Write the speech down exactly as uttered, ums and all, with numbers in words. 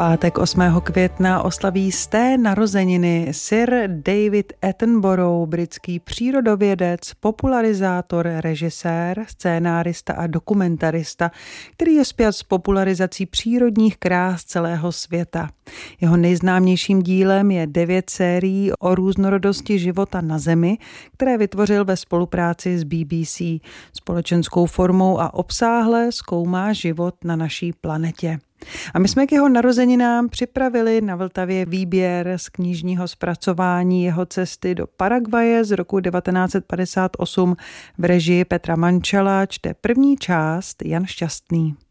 pátek osmého května oslaví sté narozeniny Sir David Attenborough, britský přírodovědec, popularizátor, režisér, scénárista a dokumentarista, který je spjat s popularizací přírodních krás celého světa. Jeho nejznámějším dílem je devět sérií o různorodosti života na Zemi, které vytvořil ve spolupráci s B B C. Společenskou formou a obsáhle zkoumá život na naší planetě. A my jsme k jeho narozeninám připravili na Vltavě výběr z knižního zpracování jeho cesty do Paraguaje z roku devatenáct set padesát osm v režii Petra Mančela. Čte první část Jan Šťastný.